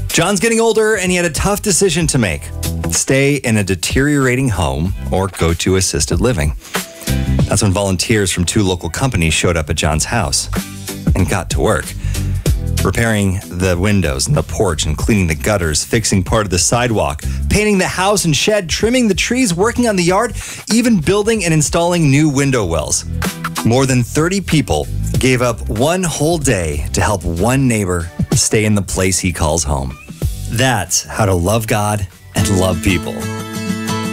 John's getting older and he had a tough decision to make. Stay in a deteriorating home or go to assisted living. That's when volunteers from 2 local companies showed up at John's house and got to work. Repairing the windows and the porch and cleaning the gutters, fixing part of the sidewalk, painting the house and shed, trimming the trees, working on the yard, even building and installing new window wells. More than 30 people gave up one whole day to help one neighbor stay in the place he calls home. That's how to love God and love people.